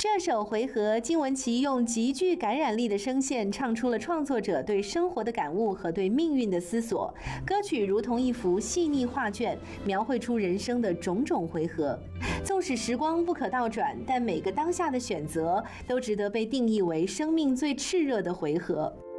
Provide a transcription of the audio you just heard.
这首《回合》，金玟岐用极具感染力的声线唱出了创作者对生活的感悟和对命运的思索。歌曲如同一幅细腻画卷，描绘出人生的种种回合。纵使时光不可倒转，但每个当下的选择都值得被定义为生命最炽热的回合。